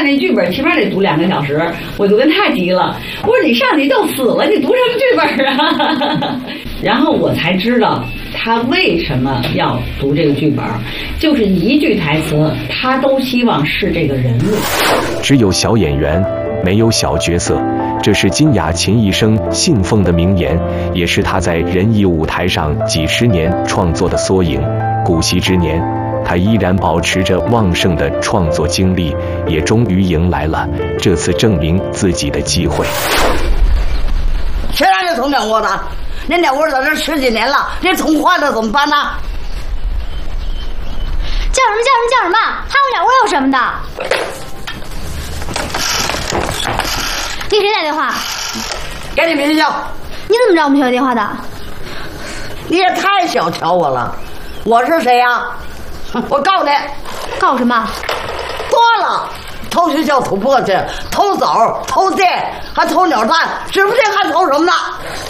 看那剧本起码得读2个小时，我就跟他急了，我说你上去都死了，你读什么剧本啊？然后我才知道他为什么要读这个剧本，就是一句台词，他都希望是这个人物。 只有小演员，没有小角色，这是金雅琴一生信奉的名言，也是她在人艺舞台上几十年创作的缩影。古稀之年，她依然保持着旺盛的创作精力，也终于迎来了这次证明自己的机会。 谁让你捅鸟窝的？那鸟窝在这10几年了，你捅坏了怎么办呢？ 叫什么？还有鸟窝有什么的？给谁打电话？ 给你们学校。 你怎么知道我们学校电话的？ 你也太小瞧我了。我是谁呀？我告诉你， 告什么？ 多了，偷学校偷簸箕，偷枣，偷电，还偷鸟蛋，指不定还偷什么呢。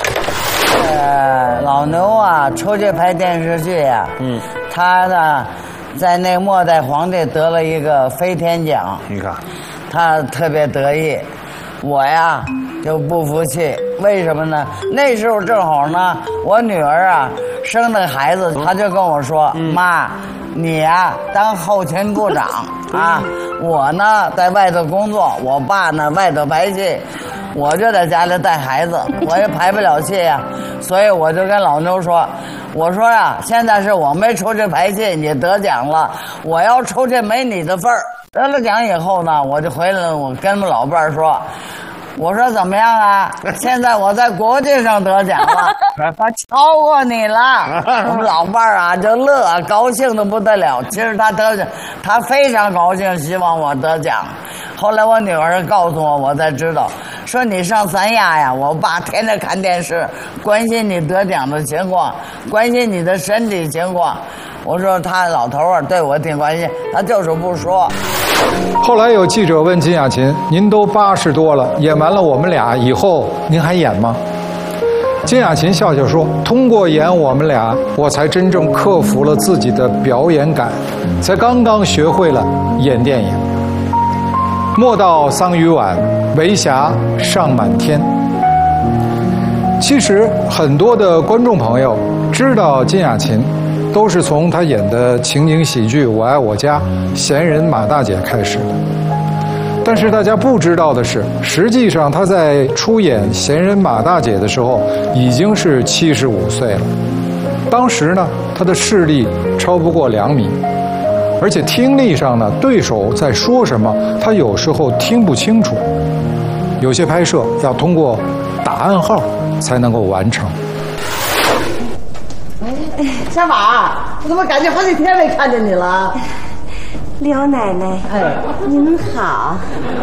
老牛啊，出去拍电视剧呀、他呢，在那末代皇帝得了一个飞天奖， 你看， 他特别得意。我呀就不服气，为什么呢？那时候正好呢，我女儿啊生了孩子，她就跟我说：“妈，你呀当后勤部长啊，我呢在外头工作，我爸呢外头排戏。”我就在家里带孩子，我也排不了戏呀，所以我就跟老牛说：“我说呀，现在是我没出去排戏，你得奖了，我要出去没你的份儿。”得了奖以后呢，我就回来，我跟我们老伴儿说：“我说怎么样啊？现在我在国际上得奖了，他超过你了。”我们老伴儿啊就乐，高兴的不得了。其实他得奖，他非常高兴，希望我得奖。后来我女儿告诉我，我才知道，说你上三亚呀，我爸天天看电视，关心你得奖的情况，关心你的身体情况。我说他老头儿对我挺关心，他就是不说。 后来有记者问金雅琴：“您都80多了，演完了我们俩以后，您还演吗？”金雅琴笑笑说：“通过演我们俩，我才真正克服了自己的表演感，才刚刚学会了演电影。莫道桑榆晚，为霞尚满天。”其实很多的观众朋友知道金雅琴，都是从她演的情景喜剧《我爱我家》闲人马大姐开始的。但是大家不知道的是，实际上她在出演闲人马大姐的时候已经是75岁了。当时呢，她的视力超不过2米，而且听力上呢，对手在说什么，她有时候听不清楚。有些拍摄要通过打暗号才能够完成。 小马，我怎么感觉好几天没看见你了？ 刘奶奶，您好。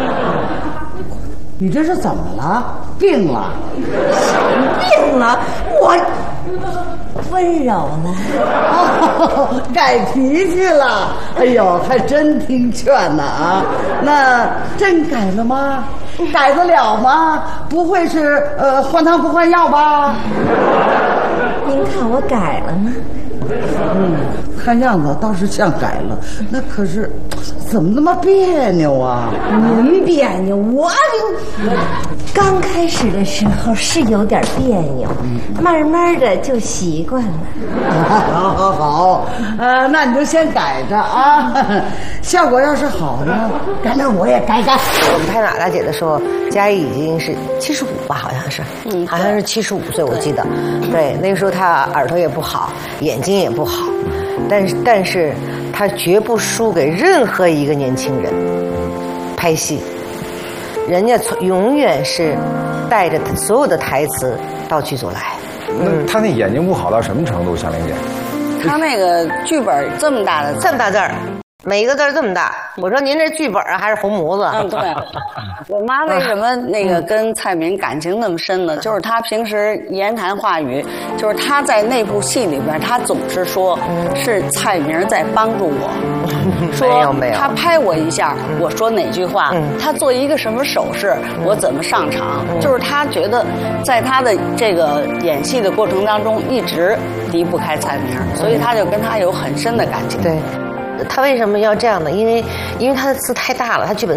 你这是怎么了？病了？ 病了？我温柔了。 哦，改脾气了。哎呦，还真听劝呢啊！那真改了吗？改得了吗？不会是换汤不换药吧？ 您看我改了吗？ 看样子倒是像改了，那可是怎么那么别扭啊？ 您别扭，我刚开始的时候是有点别扭，慢慢的就习惯了。 好，那你就先改着啊，效果要是好呢，改了我也改改。 我们拍马大姐的时候，嘉义已经是75吧，好像是，好像是75岁，我记得。对，那个时候她耳朵也不好，眼睛也不好，但是她绝不输给任何一个年轻人。拍戏，人家永远是带着所有的台词到剧组来。 他那眼睛不好到什么程度？香玲姐， 他那个剧本这么大的， 这么大字儿。每一个字儿这么大，我说您这剧本啊还是红模子？ 对，我妈为什么那个跟蔡明感情那么深呢？就是她平时言谈话语，就是她在那部戏里边，她总是说是蔡明在帮助我，说他拍我一下，我说哪句话，他做一个什么手势，我怎么上场，就是他觉得在他的这个演戏的过程当中一直离不开蔡明，所以他就跟他有很深的感情。 对。他为什么要这样呢？因为他的字太大了，他剧本